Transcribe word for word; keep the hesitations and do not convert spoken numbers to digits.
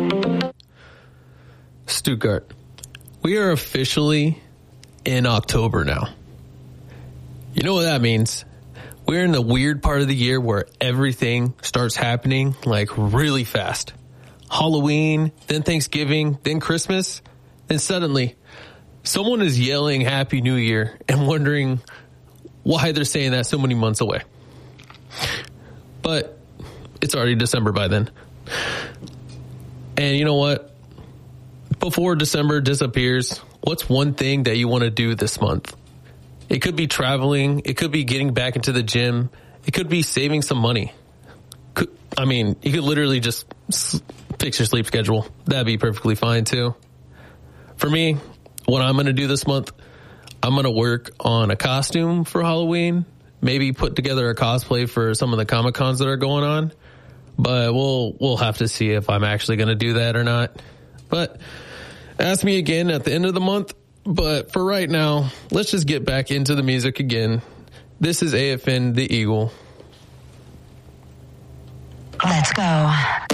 Stuttgart. We are officially in October now. You know what that means? We're in the weird part of the year where everything starts happening like really fast. Halloween, then Thanksgiving, then Christmas, then suddenly someone is yelling Happy New Year and wondering why they're saying that so many months away. But it's already December by then. And you know what? Before December disappears, what's one thing that you want to do this month? It could be traveling. It could be getting back into the gym. It could be saving some money. Could, I mean, you could literally just fix your sleep schedule. That'd be perfectly fine too. For me, what I'm going to do this month, I'm going to work on a costume for Halloween. Maybe put together a cosplay for some of the Comic Cons that are going on. But we'll we'll have to see if I'm actually going to do that or not. But ask me again at the end of the month. But for right now, let's just get back into the music again. This is A F N The Eagle. Let's go.